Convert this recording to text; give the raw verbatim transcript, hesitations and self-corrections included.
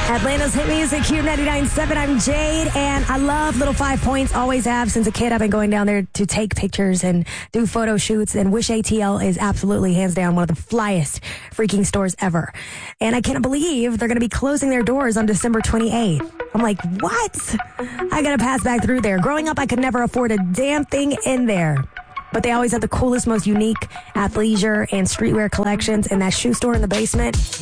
Atlanta's hit music, Q ninety-nine point seven. I'm Jade, and I love Little Five Points. Always have since a kid. I've been going down there to take pictures and do photo shoots, and Wish A T L is absolutely, hands down, one of the flyest freaking stores ever. And I can't believe they're going to be closing their doors on December twenty-eighth. I'm like, what? I got to pass back through there. Growing up, I could never afford a damn thing in there. But they always have the coolest, most unique athleisure and streetwear collections, and that shoe store in the basement